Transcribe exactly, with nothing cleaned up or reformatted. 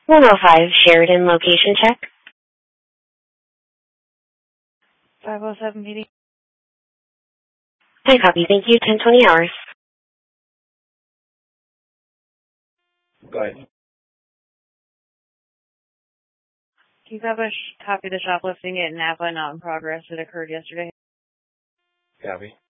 one oh five Sheridan, location check. five oh seven P D. I copy, thank you, ten twenty hours. Go ahead. Do you have a sh- copy of the shoplifting at Napa not in progress that occurred yesterday? Copy.